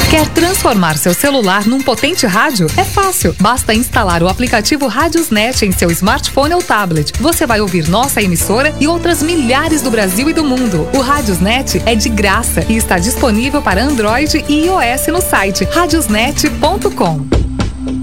Quer transformar seu celular num potente rádio? É fácil. Basta instalar o aplicativo Radiosnet em seu smartphone ou tablet. Você vai ouvir nossa emissora e outras milhares do Brasil e do mundo. O Radiosnet é de graça e está disponível para Android e iOS no site radiosnet.com.